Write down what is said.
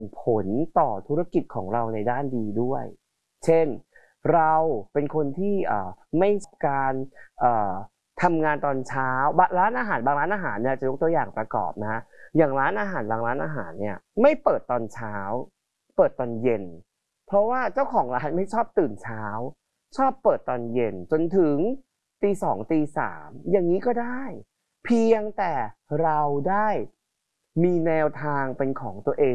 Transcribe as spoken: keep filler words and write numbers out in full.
ผลต่อธุรกิจของเราในด้านดีด้วย เช่น เราเป็นคนที่ เอ่อ ไม่ การ เอ่อ ทำงานตอนเช้า บ ร้านอาหารบางร้านอาหารเนี่ย จะยกตัวอย่างประกอบนะครับ อย่างร้านอาหารบางร้านอาหารเนี่ย ไม่เปิดตอนเช้า เปิดตอนเย็น เพราะว่าเจ้าของร้านไม่ชอบตื่นเช้า ชอบเปิดตอนเย็นจนถึง ตีสอง ตีสาม อย่างงี้ก็ได้ เพียงแต่เราได้มีแนวทางเป็นของตัวเอง